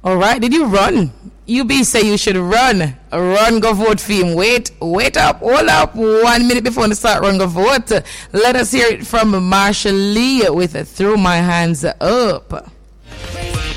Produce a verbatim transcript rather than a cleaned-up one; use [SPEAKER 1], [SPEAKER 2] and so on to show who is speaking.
[SPEAKER 1] All right, did you run? U B say you should run. Run, go vote for him. Wait, wait up, hold up. One minute before the start, run, go vote. Let us hear it from Marshall Lee with Throw My Hands Up.